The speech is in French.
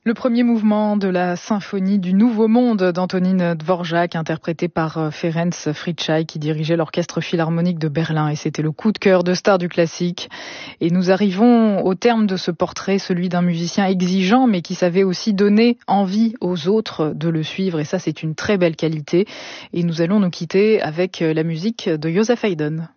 Le premier mouvement de la symphonie du Nouveau Monde d'Antonín Dvořák, interprété par Ferenc Fricsay, qui dirigeait l'orchestre philharmonique de Berlin. Et c'était le coup de cœur de star du classique. Et nous arrivons au terme de ce portrait, celui d'un musicien exigeant, mais qui savait aussi donner envie aux autres de le suivre. Et ça, c'est une très belle qualité. Et nous allons nous quitter avec la musique de Joseph Haydn.